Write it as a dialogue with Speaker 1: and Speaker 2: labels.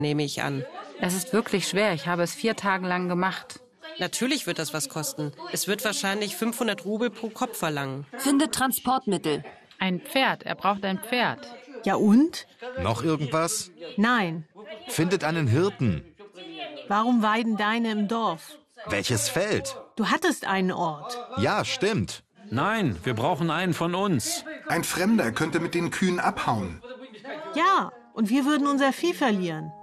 Speaker 1: nehme ich an.
Speaker 2: Es ist wirklich schwer. Ich habe es 4 Tage lang gemacht.
Speaker 1: Natürlich wird das was kosten. Es wird wahrscheinlich 500 Rubel pro Kopf verlangen.
Speaker 3: Findet Transportmittel.
Speaker 2: Ein Pferd. Er braucht ein Pferd.
Speaker 4: Ja und?
Speaker 5: Noch irgendwas?
Speaker 4: Nein.
Speaker 5: Findet einen Hirten.
Speaker 4: Warum weiden deine im Dorf?
Speaker 5: Welches Feld?
Speaker 4: Du hattest einen Ort.
Speaker 5: Ja, stimmt.
Speaker 6: Nein, wir brauchen einen von uns.
Speaker 7: Ein Fremder könnte mit den Kühen abhauen.
Speaker 4: Ja, und wir würden unser Vieh verlieren.